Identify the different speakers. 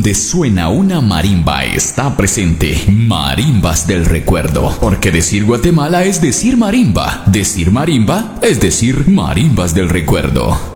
Speaker 1: donde suena una marimba está presente Marimbas del Recuerdo. Porque decir Guatemala es decir marimba es decir Marimbas del Recuerdo.